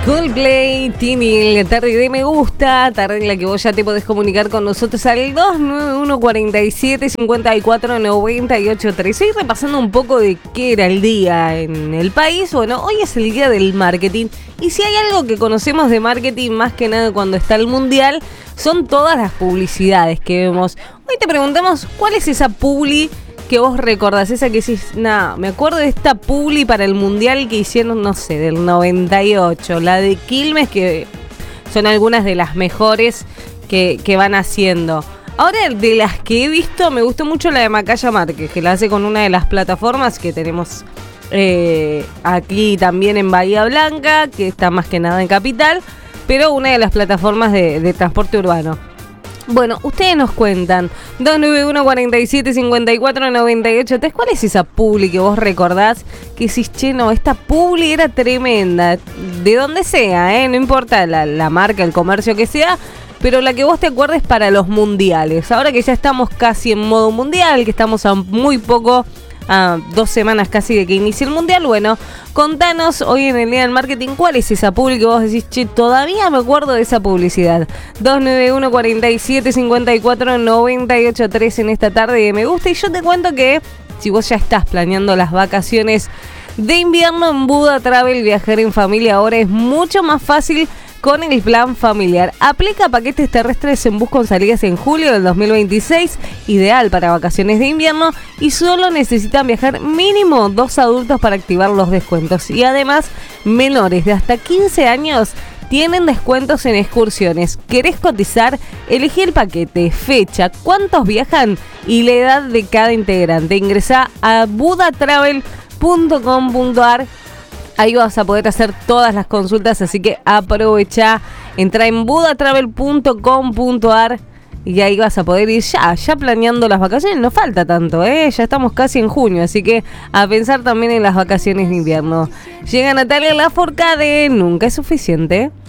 Coldplay, Tini, la tarde de Me Gusta, tarde en la que vos ya te podés comunicar con nosotros al 291 47 54 98 13. Y repasando un poco de qué era el día en el país. Bueno, hoy es el día del marketing. Y si hay algo que conocemos de marketing, más que nada cuando está el mundial, son todas las publicidades que vemos. Hoy te preguntamos, ¿cuál es esa publi que vos recordás? Esa que decís, me acuerdo de esta publi para el mundial que hicieron, no sé, del 98. La de Quilmes, que son algunas de las mejores que van haciendo. Ahora, de las que he visto, me gustó mucho la de Macaya Márquez, que la hace con una de las plataformas que tenemos aquí también en Bahía Blanca, que está más que nada en Capital, pero una de las plataformas de transporte urbano. Bueno, ustedes nos cuentan 291 47 54 98 3. ¿Cuál es esa publi que vos recordás? Que decís, che, no, esta publi era tremenda. De donde sea, no importa la marca, el comercio que sea, pero la que vos te acuerdes para los mundiales. Ahora que ya estamos casi en modo mundial, que estamos a muy poco, a 2 semanas casi de que inicie el mundial. Bueno, contanos hoy en el día del marketing cuál es esa publi que vos decís, che, todavía me acuerdo de esa publicidad. 291 47 54 98 3 en esta tarde de Me Gusta. Y yo te cuento que si vos ya estás planeando las vacaciones de invierno en Buda Travel, viajar en familia ahora es mucho más fácil con el plan familiar. Aplica paquetes terrestres en bus con salidas en julio del 2026, ideal para vacaciones de invierno, y solo necesitan viajar mínimo 2 adultos para activar los descuentos. Y además, menores de hasta 15 años tienen descuentos en excursiones. ¿Querés cotizar? Elegí el paquete, fecha, cuántos viajan y la edad de cada integrante. Ingresá a budatravel.com.ar. Ahí vas a poder hacer todas las consultas, así que aprovecha, entra en budatravel.com.ar y ahí vas a poder ir ya planeando las vacaciones. No falta tanto, ya estamos casi en junio, así que a pensar también en las vacaciones de invierno. Llega Natalia Lafourcade, Nunca es suficiente.